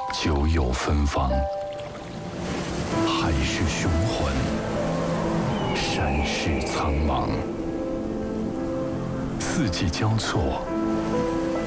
酒有芬芳，海市雄浑，山势苍茫，四季交错，